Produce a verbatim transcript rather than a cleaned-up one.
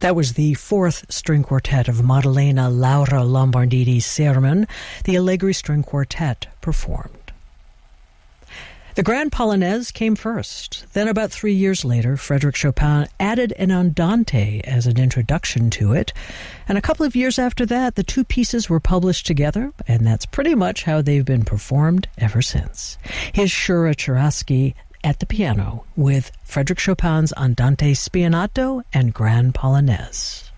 That was the fourth string quartet of Maddalena Laura Lombardini's sermon, the Allegri String Quartet performed. The Grand Polonaise came first. Then about three years later, Frédéric Chopin added an andante as an introduction to it. And a couple of years after that, the two pieces were published together, and that's pretty much how they've been performed ever since. Here's Shura Cherasky at the piano with Frédéric Chopin's Andante Spianato and Grand Polonaise.